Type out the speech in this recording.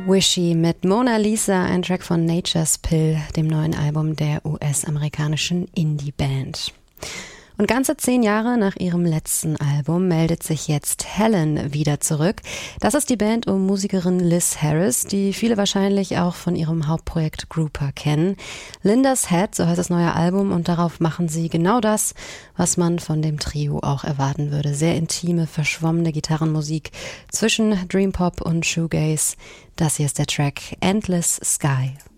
Wishy mit Mona Lisa, ein Track von Nature's Pill, dem neuen Album der US-amerikanischen Indie-Band. Und ganze 10 Jahre nach ihrem letzten Album meldet sich jetzt Helen wieder zurück. Das ist die Band um Musikerin Liz Harris, die viele wahrscheinlich auch von ihrem Hauptprojekt Grouper kennen. Linda's Head, so heißt das neue Album, und darauf machen sie genau das, was man von dem Trio auch erwarten würde. Sehr intime, verschwommene Gitarrenmusik zwischen Dream Pop und Shoegaze. Das hier ist der Track Endless Sky.